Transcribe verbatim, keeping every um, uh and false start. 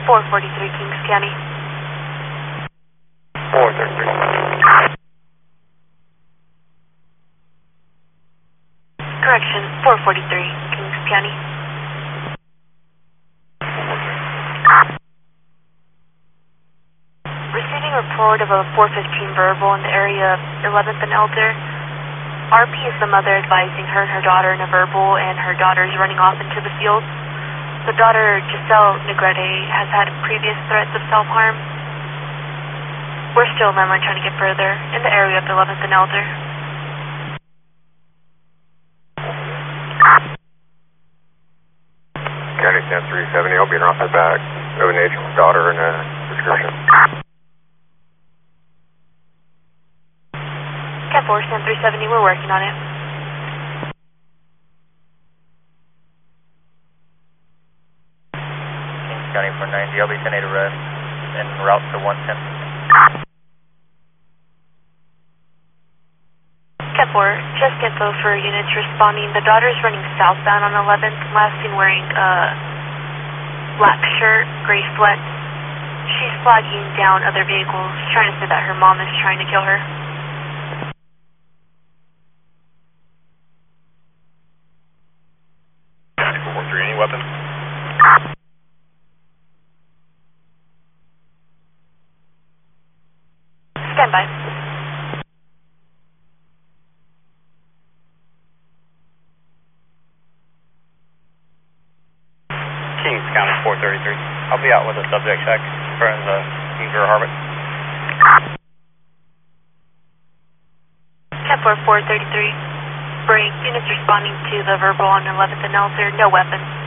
four forty-three Kings County. four thirty-three. Correction, four forty-three Kings County. Receiving report of a four fifteen verbal in the area of eleventh and Elder. R P is the mother advising her and her daughter in a verbal, and her daughter is running off into the field. The daughter, Giselle Negrete, has had previous threats of self-harm. We're still in line trying to get further in the area of eleventh and Elder. County ten three seventy, I'll be off my back. We have an aging daughter and a description. Cat four, ten three seventy, we're working on it. Kings County four ninety, I'll be ten eight arrest en route to one ten. Cat four, just info for units responding. The daughter's running southbound on eleventh, last seen wearing a black shirt, gray sweats. She's flagging down other vehicles, trying to say that her mom is trying to kill her. four four three, any weapon? Stand by. Kings County four thirty-three. I'll be out with a subject check for the Eager Harbor. Cat four, four thirty-three. Break. Units responding to the verbal on eleventh and Elder. No weapons.